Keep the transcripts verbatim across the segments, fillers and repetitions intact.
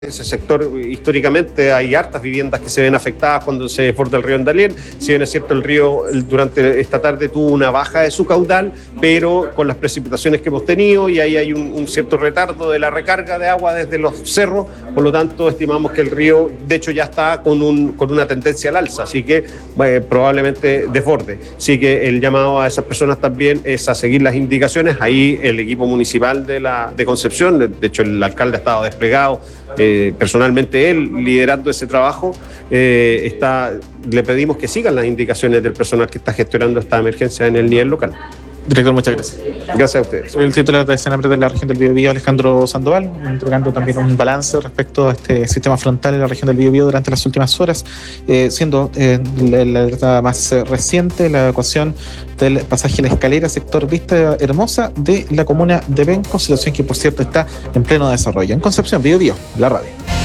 Ese sector, históricamente, hay hartas viviendas que se ven afectadas cuando se desborda el río Andalién. Si bien es cierto, el río durante esta tarde tuvo una baja de su caudal, pero con las precipitaciones que hemos tenido, y ahí hay un, un cierto retardo de la recarga de agua desde los cerros, por lo tanto, estimamos que el río, de hecho, ya está con, un, con una tendencia al alza, así que eh, probablemente desborde. Así que el llamado a esas personas también es a seguir las indicaciones. Ahí el equipo municipal de, la, de Concepción, de, de hecho, el alcalde ha estado desplegado, Eh, personalmente él liderando ese trabajo, eh, está, le pedimos que sigan las indicaciones del personal que está gestionando esta emergencia en el nivel local. Director, muchas gracias. Gracias a ustedes. Soy el titular de Senapred de la región del Biobío, Alejandro Sandoval, entregando también un balance respecto a este sistema frontal en la región del Biobío durante las últimas horas, eh, siendo eh, la, la alerta más eh, reciente la evacuación del pasaje La Escalera, sector Vista Hermosa de la comuna de Penco, situación que por cierto está en pleno desarrollo. En Concepción, Biobío, la radio.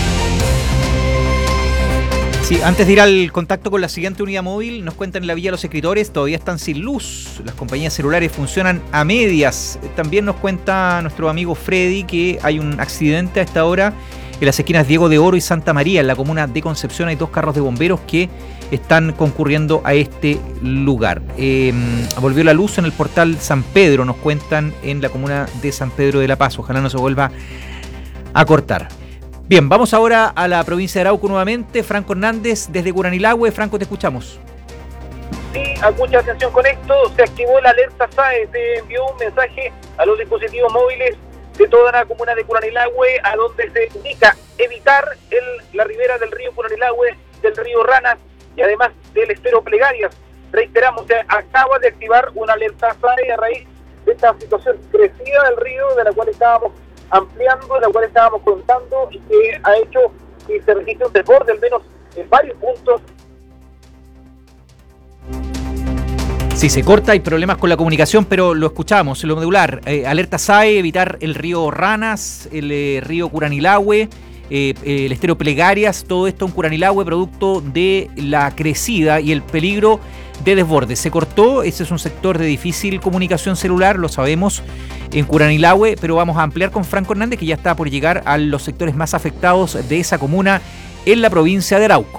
Sí, antes de ir al contacto con la siguiente unidad móvil, nos cuentan en la Villa Los Escritores, todavía están sin luz, las compañías celulares funcionan a medias. También nos cuenta nuestro amigo Freddy que hay un accidente a esta hora en las esquinas Diego de Oro y Santa María, en la comuna de Concepción. Hay dos carros de bomberos que están concurriendo a este lugar. Eh, volvió la luz en el portal San Pedro, nos cuentan en la comuna de San Pedro de la Paz. Ojalá no se vuelva a cortar. Bien, vamos ahora a la provincia de Arauco nuevamente. Franco Hernández desde Curanilahue. Franco, te escuchamos. Sí, a mucha atención con esto. Se activó la alerta S A E. Se envió un mensaje a los dispositivos móviles de toda la comuna de Curanilahue, a donde se indica evitar el, la ribera del río Curanilahue, del río Ranas y además del estero Plegarias. Reiteramos, se acaba de activar una alerta S A E a raíz de esta situación crecida del río, de la cual estábamos ampliando, de la cual estábamos contando, y que ha hecho que se registre un desborde, al menos en varios puntos. Sí, se corta, hay problemas con la comunicación, pero lo escuchamos, lo medular. Eh, alerta S A E, evitar el río Ranas, el eh, río Curanilahue, eh, el estero Plegarias, todo esto en Curanilahue, producto de la crecida y el peligro de desborde. Se cortó, ese es un sector de difícil comunicación celular, lo sabemos, en Curanilahue, pero vamos a ampliar con Franco Hernández, que ya está por llegar a los sectores más afectados de esa comuna en la provincia de Arauco.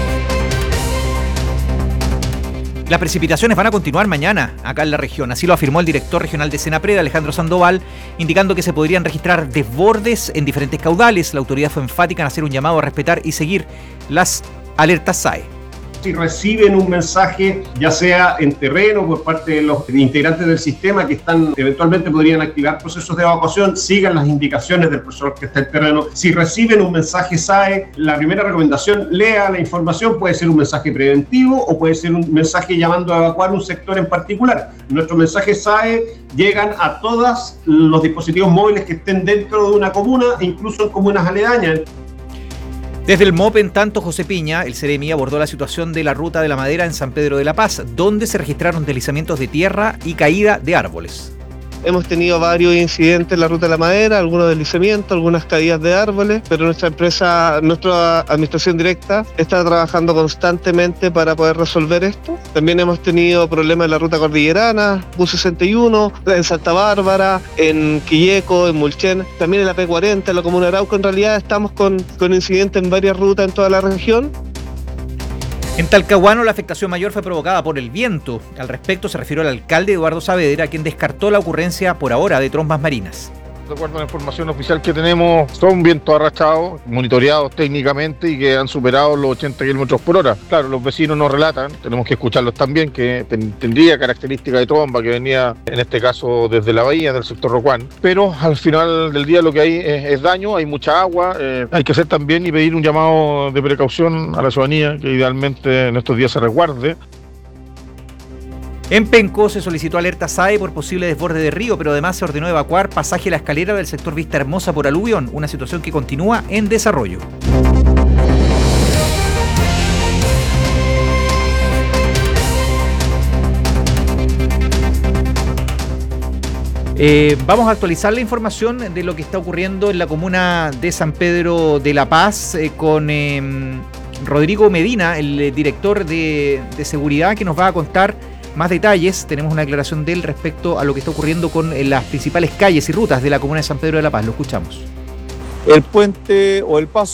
Las precipitaciones van a continuar mañana acá en la región, así lo afirmó el director regional de Senapred, Alejandro Sandoval, indicando que se podrían registrar desbordes en diferentes caudales. La autoridad fue enfática en hacer un llamado a respetar y seguir las alertas S A E. Si reciben un mensaje, ya sea en terreno por parte de los integrantes del sistema que están eventualmente podrían activar procesos de evacuación, sigan las indicaciones del profesor que está en terreno. Si reciben un mensaje S A E, la primera recomendación, lea la información. Puede ser un mensaje preventivo o puede ser un mensaje llamando a evacuar un sector en particular. Nuestros mensajes S A E llegan a todos los dispositivos móviles que estén dentro de una comuna e incluso en comunas aledañas. Desde el MOP, en tanto, José Piña, el Ceremi, abordó la situación de la ruta de la madera en San Pedro de la Paz, donde se registraron deslizamientos de tierra y caída de árboles. Hemos tenido varios incidentes en la ruta de la madera, algunos deslizamientos, algunas caídas de árboles, pero nuestra empresa, nuestra administración directa está trabajando constantemente para poder resolver esto. También hemos tenido problemas en la ruta cordillerana, U sesenta y uno, en Santa Bárbara, en Quilleco, en Mulchen, también en la P cuarenta, en la comuna de Arauco. En realidad estamos con, con incidentes en varias rutas en toda la región. En Talcahuano, la afectación mayor fue provocada por el viento. Al respecto se refirió el alcalde Eduardo Saavedra, quien descartó la ocurrencia por ahora de trombas marinas. De acuerdo a la información oficial que tenemos, son vientos arrastrados, monitoreados técnicamente y que han superado los ochenta kilómetros por hora. Claro, los vecinos nos relatan, tenemos que escucharlos también, que ten, tendría característica de tromba, que venía en este caso desde la bahía, del sector Rocuán. Pero al final del día lo que hay es, es daño, hay mucha agua, eh, hay que hacer también y pedir un llamado de precaución a la ciudadanía, que idealmente en estos días se resguarde. En Penco se solicitó alerta S A E por posible desborde de río, pero además se ordenó evacuar pasaje La Escalera del sector Vista Hermosa por aluvión, una situación que continúa en desarrollo. Eh, vamos a actualizar la información de lo que está ocurriendo en la comuna de San Pedro de la Paz eh, con eh, Rodrigo Medina, el eh, director de, de seguridad, que nos va a contar más detalles. Tenemos una declaración de él respecto a lo que está ocurriendo con las principales calles y rutas de la comuna de San Pedro de la Paz. Lo escuchamos. el puente o el paso